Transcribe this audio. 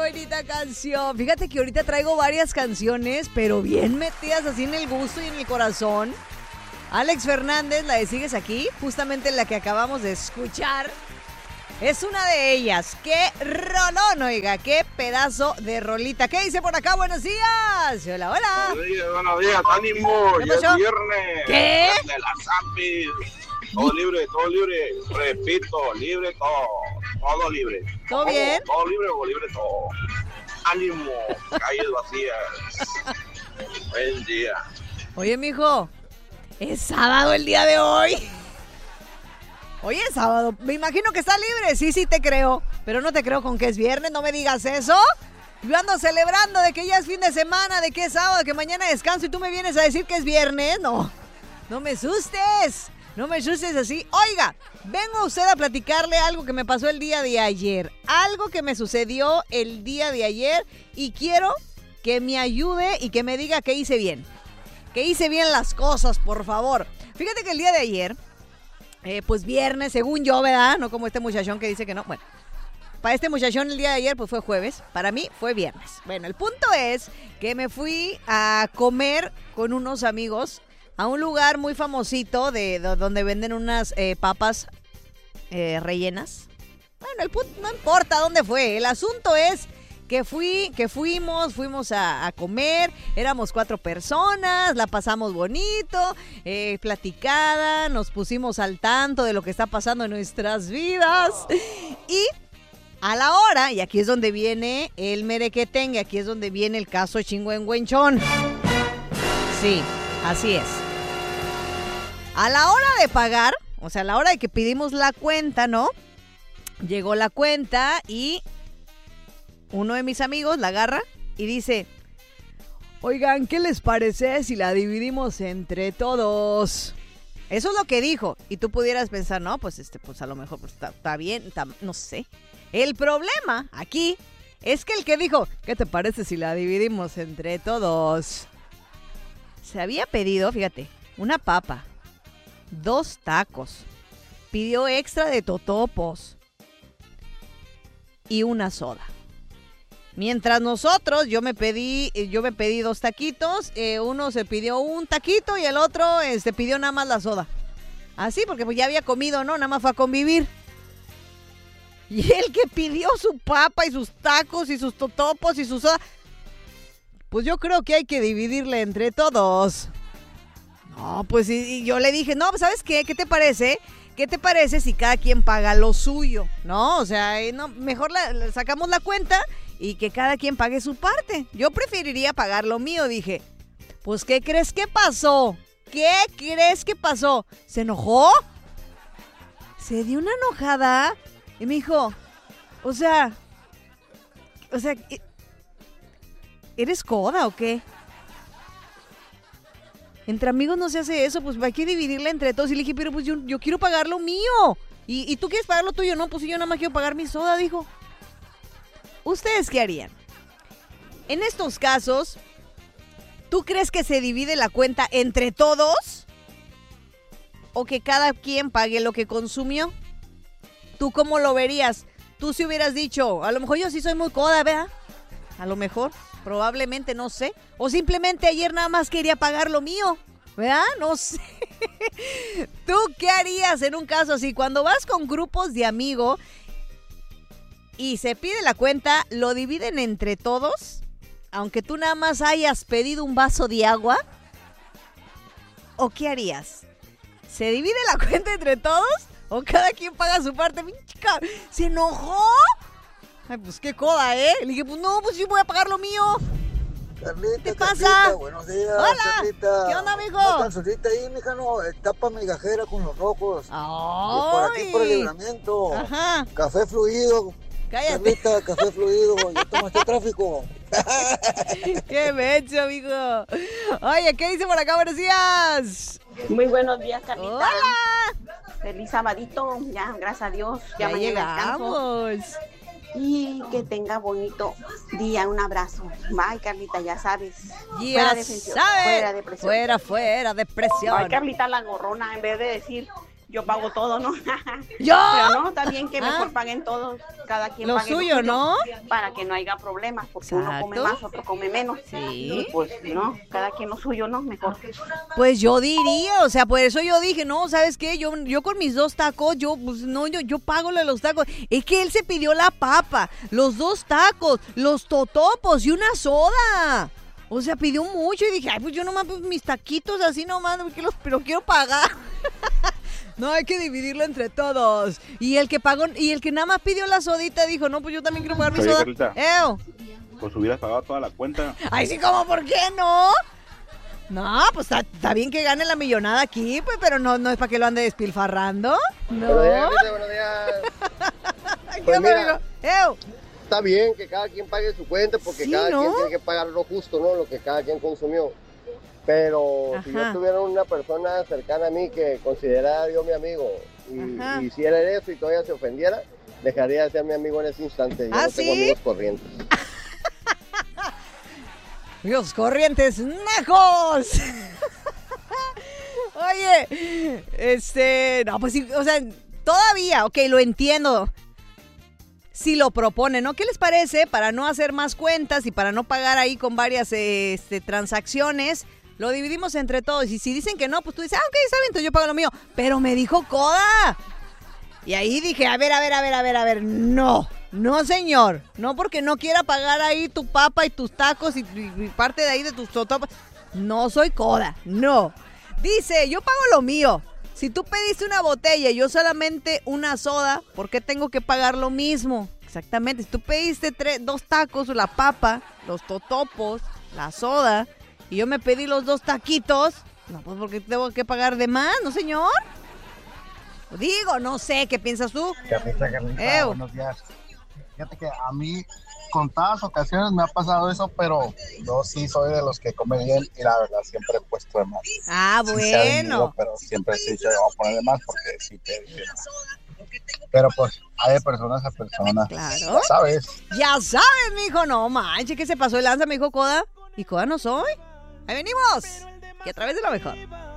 bonita canción. Fíjate que ahorita traigo varias canciones, pero bien metidas así en el gusto y en el corazón. Alex Fernández, la de Sigues Aquí, justamente la que acabamos de escuchar, es una de ellas. ¡Qué rolón, oiga! ¡Qué pedazo de rolita! ¿Qué dice por acá? ¡Buenos días! Hola, hola. Buenos días, ánimo. ¿Qué Ya es pasó? viernes. ¿Qué? De la Zampi. Todo libre. Repito, libre todo. Todo libre. ¿Todo bien? Todo libre todo. Ánimo. Calles vacías. Buen día. Oye, mijo, es sábado el día de hoy. Hoy es sábado. Me imagino que está libre. Sí, te creo. Pero no te creo con que es viernes. No me digas eso. Yo ando celebrando de que ya es fin de semana, de que es sábado, de que mañana descanso y tú me vienes a decir que es viernes. No me asustes. No me asustes así. Oiga, vengo a usted a platicarle algo que me pasó el día de ayer. Algo que me sucedió el día de ayer y quiero que me ayude y que me diga que hice bien. Que hice bien las cosas, por favor. Fíjate que el día de ayer, pues viernes, según yo, ¿verdad? No como este muchachón que dice que no. Bueno, para este muchachón el día de ayer pues fue jueves. Para mí fue viernes. Bueno, el punto es que me fui a comer con unos amigos a un lugar muy famosito de donde venden unas papas rellenas. Bueno, el punto no importa dónde fue. El asunto es que fuimos a comer, éramos 4 personas, la pasamos bonito, platicada, nos pusimos al tanto de lo que está pasando en nuestras vidas y a la hora, y aquí es donde viene el merequetengue, aquí es donde viene el caso chingüengüenchón. Sí, así es. A la hora de pagar, o sea, a la hora de que pedimos la cuenta, ¿no? Llegó la cuenta y uno de mis amigos la agarra y dice: oigan, ¿qué les parece si la dividimos entre todos? Eso es lo que dijo. Y tú pudieras pensar, no, pues pues a lo mejor pues, está bien, no sé. El problema aquí es que el que dijo, ¿qué te parece si la dividimos entre todos? Se había pedido, fíjate, una papa, 2 tacos, pidió extra de totopos y una soda. Mientras nosotros, yo me pedí 2 taquitos, uno se pidió un taquito y el otro pidió nada más la soda. Así, porque pues ya había comido, ¿no? Nada más fue a convivir. Y el que pidió su papa y sus tacos y sus totopos y su soda, pues yo creo que hay que dividirle entre todos. No, pues y yo le dije, no, pues ¿sabes qué? ¿Qué te parece? ¿Qué te parece si cada quien paga lo suyo? No, o sea, no, mejor sacamos la cuenta y que cada quien pague su parte. Yo preferiría pagar lo mío, dije. Pues, ¿qué crees que pasó? ¿Qué crees que pasó? ¿Se enojó? Se dio una enojada y me dijo, o sea, ¿eres coda o qué? Entre amigos no se hace eso, pues hay que dividirla entre todos. Y le dije, pero pues yo quiero pagar lo mío. ¿Y tú quieres pagar lo tuyo? No, pues yo nada más quiero pagar mi soda, dijo. ¿Ustedes qué harían? En estos casos, ¿tú crees que se divide la cuenta entre todos? ¿O que cada quien pague lo que consumió? ¿Tú cómo lo verías? Tú si hubieras dicho, a lo mejor yo sí soy muy coda, ¿verdad? A lo mejor, probablemente, no sé. O simplemente ayer nada más quería pagar lo mío, ¿verdad? No sé. ¿Tú qué harías en un caso así? Cuando vas con grupos de amigos y se pide la cuenta, ¿lo dividen entre todos? Aunque tú nada más hayas pedido un vaso de agua. ¿O qué harías? ¿Se divide la cuenta entre todos? ¿O cada quien paga su parte? Chica, ¿se enojó? Ay, pues qué coda, ¿eh? Le dije, pues no, pues yo voy a pagar lo mío. Carlita, ¿Qué te pasa? Carlita, buenos días. Hola. Carlita. ¿Qué onda, amigo? Una cancioncita ahí, mija, no, tapa migajera con los rojos. Y por aquí, por el libramiento. Ajá. Café fluido. Cállate. Carlita, café fluido. Ya tomaste tráfico. Qué mecho, amigo. Oye, ¿qué dice por acá? Buenos días. Muy buenos días, Carlita. Hola. Feliz sabadito, ya, gracias a Dios. Ya mañana descanso. llegamos. Y que tenga bonito día, un abrazo. Bye, Carlita, ya sabes. Ya Fuera depresión, sabes. fuera depresión. Fuera depresión. Ay, Carlita, la gorrona, en vez de decir yo pago todo, ¿no? ¿Yo? Pero no, está bien que mejor paguen todos, cada quien Lo pague suyo, ¿no? Para que no haya problemas, porque Exacto. uno come más, otro come menos. Sí. Y pues no, cada quien lo suyo, ¿no? Mejor. Pues yo diría, o sea, por eso yo dije, no, ¿sabes qué? Yo con mis 2 tacos, yo pago los tacos. Es que él se pidió la papa, los 2 tacos, los totopos y una soda. O sea, pidió mucho y dije, ay, pues yo nomás, pues, mis taquitos así nomás, pero quiero pagar. No, hay que dividirlo entre todos. Y el que pagó, y el que nada más pidió la sodita dijo, no, pues yo también quiero pagar mi Oye, soda. Carlita. ¡Eo! Pues hubieras pagado toda la cuenta. Ay, sí, ¿cómo? ¿Por qué no? No, pues está bien que gane la millonada aquí, pues, pero no es para que lo ande despilfarrando. No. Buenos días, Carlita, buenos días. ¿Qué Pues onda, mira, amigo? ¡Eo! Está bien que cada quien pague su cuenta porque Sí, cada ¿no? quien tiene que pagar lo justo, ¿no? Lo que cada quien consumió. Pero si Ajá. yo tuviera una persona cercana a mí que considerara yo mi amigo Ajá. y hiciera eso y todavía se ofendiera, dejaría de ser mi amigo en ese instante. Yo ¿Ah, no tengo sí? amigos corrientes. Los corrientes najos. Oye, no, pues sí, o sea, todavía, ok, lo entiendo. Si lo propone, ¿no? ¿Qué les parece? Para no hacer más cuentas y para no pagar ahí con varias transacciones, lo dividimos entre todos. Y si dicen que no, pues tú dices, ok, está bien, entonces yo pago lo mío. Pero me dijo Coda. Y ahí dije, a ver, no, señor. No porque no quiera pagar ahí tu papa y tus tacos y parte de ahí de tus totopas. No soy Coda, no. Dice, yo pago lo mío. Si tú pediste una botella y yo solamente una soda, ¿por qué tengo que pagar lo mismo? Exactamente, si tú pediste 2 tacos, la papa, los totopos, la soda, y yo me pedí los 2 taquitos, no, pues porque tengo que pagar de más, ¿no, señor? Digo, no sé, ¿qué piensas tú? Carlita, buenos días. Fíjate que a mí, contadas ocasiones me ha pasado eso, pero yo sí soy de los que come bien y la verdad siempre he puesto de más. Ah, Sí se ha bueno. venido, pero siempre he dicho, voy a poner de más porque sí te de más. Pero pues hay de personas a personas. Claro. Ya sabes. Ya sabes, mijo, no manches, que se pasó el lanza, me dijo Coda. Y Coda no soy. Ahí venimos. Y a través de la mejor.